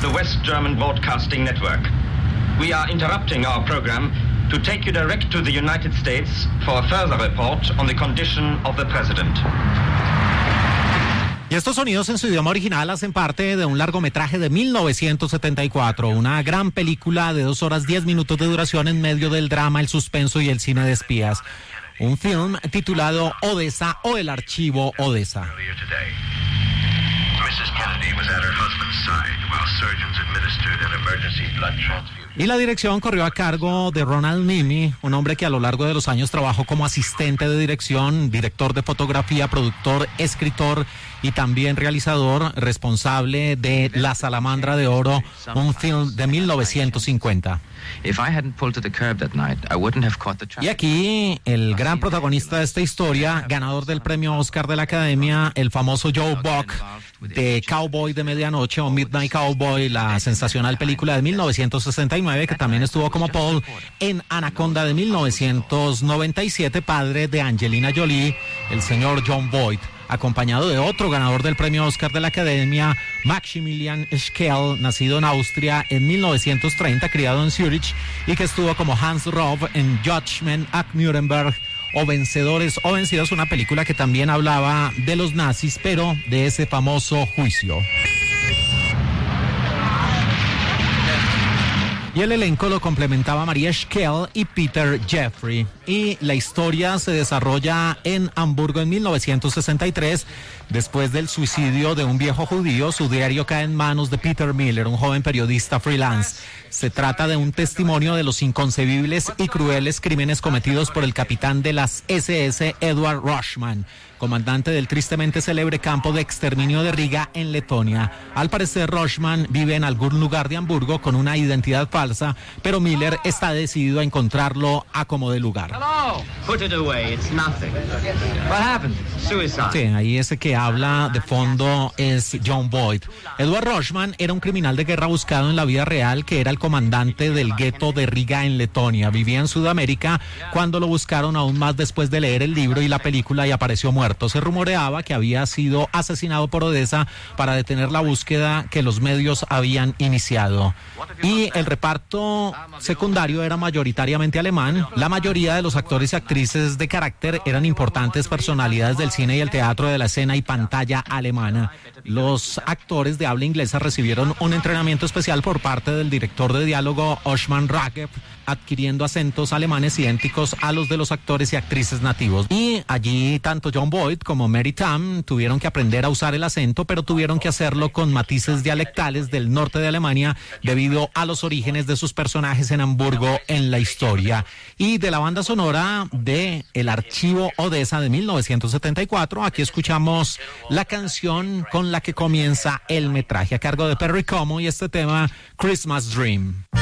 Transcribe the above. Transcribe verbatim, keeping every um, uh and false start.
the West German Broadcasting Network. We are interrupting our program to take you direct to the United States for a further report on the condition of the President. Y estos sonidos en su idioma original hacen parte de un largometraje de mil novecientos setenta y cuatro, una gran película de dos horas diez minutos de duración en medio del drama, el suspenso y el cine de espías. Un film titulado Odessa o El Archivo Odessa. Missus Kennedy was at her husband's side while surgeons administered an emergency blood transfusion. Y la dirección corrió a cargo de Ronald Nimi, un hombre que a lo largo de los años trabajó como asistente de dirección, director de fotografía, productor, escritor y también realizador, responsable de La Salamandra de Oro, un film de mil novecientos cincuenta. Y aquí el gran protagonista de esta historia, ganador del premio Oscar de la Academia, el famoso Joe Buck, de Cowboy de Medianoche o Midnight Cowboy, la sensacional película de mil novecientos sesenta y nueve, que también estuvo como Paul en Anaconda de mil novecientos noventa y siete, padre de Angelina Jolie, el señor John Voight, acompañado de otro ganador del premio Oscar de la Academia, Maximilian Schell, nacido en Austria en mil novecientos treinta, criado en Zurich, y que estuvo como Hans Rov en Judgment at Nuremberg o Vencedores o Vencidos, una película que también hablaba de los nazis, pero de ese famoso juicio. Y el elenco lo complementaba Maria Schell y Peter Jeffrey. Y la historia se desarrolla en Hamburgo en mil novecientos sesenta y tres. Después del suicidio de un viejo judío, su diario cae en manos de Peter Miller, un joven periodista freelance. Se trata de un testimonio de los inconcebibles y crueles crímenes cometidos por el capitán de las ese ese, Edward Rochman, comandante del tristemente célebre campo de exterminio de Riga en Letonia. Al parecer, Rochman vive en algún lugar de Hamburgo con una identidad falsa, pero Miller está decidido a encontrarlo a como de lugar. Hello. Put it away, it's nothing. What happened? Suicide. Sí, ahí ese que habla de fondo es John Boyd. Edward Rochman era un criminal de guerra buscado en la vida real que era el comandante del gueto de Riga en Letonia. Vivía en Sudamérica cuando lo buscaron aún más después de leer el libro y la película y apareció muerto. Se rumoreaba que había sido asesinado por Odessa para detener la búsqueda que los medios habían iniciado. Y el reparto secundario era mayoritariamente alemán. La mayoría de los actores y actrices de carácter eran importantes personalidades del cine y el teatro, de la escena y pantalla alemana. Los actores de habla inglesa recibieron un entrenamiento especial por parte del director de diálogo Oshman Ragev, adquiriendo acentos alemanes idénticos a los de los actores y actrices nativos. Y allí tanto John Boyd como Mary Tamm tuvieron que aprender a usar el acento, pero tuvieron que hacerlo con matices dialectales del norte de Alemania debido a los orígenes de sus personajes en Hamburgo en la historia. Y de la banda sonora de El Archivo Odessa de mil novecientos setenta y cuatro, aquí escuchamos la canción con la que comienza el metraje a cargo de Perry Como y este tema Christmas Dream.